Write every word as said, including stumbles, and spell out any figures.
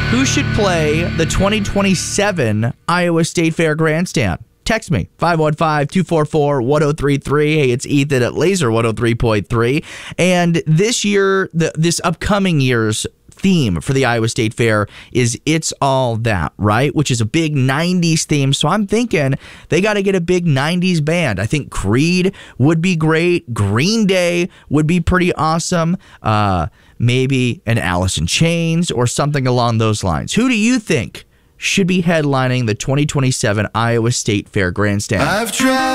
Who should play the twenty twenty-seven Iowa State Fair Grandstand? Text me, five one five, two four four, one oh three three. Hey, it's Ethan at Laser one oh three point three. And this year, the, this upcoming year's theme for the Iowa State Fair is It's All That, right? Which is a big nineties theme. So I'm thinking they got to get a big nineties band. I think Creed would be great. Green Day would be pretty awesome. Uh, maybe an Alice in Chains or something along those lines. Who do you think should be headlining the twenty twenty-seven Iowa State Fair Grandstand? I've tried